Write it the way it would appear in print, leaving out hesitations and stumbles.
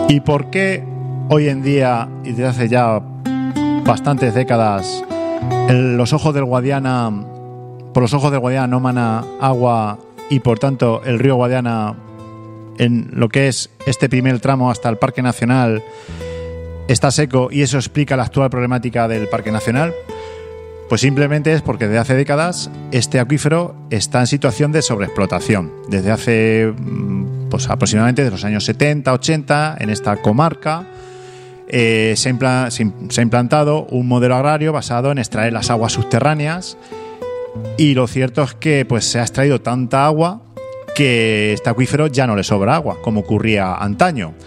¿Y por qué hoy en día, y desde hace ya bastantes décadas, por los ojos del Guadiana no mana agua y por tanto el río Guadiana, en lo que es este primer tramo hasta el Parque Nacional, está seco, y eso explica la actual problemática del Parque Nacional? Pues simplemente es porque desde hace décadas este acuífero está en situación de sobreexplotación. Desde hace pues aproximadamente de los años 70, 80, en esta comarca se ha implantado un modelo agrario basado en extraer las aguas subterráneas, y lo cierto es que pues se ha extraído tanta agua que este acuífero ya no le sobra agua, como ocurría antaño.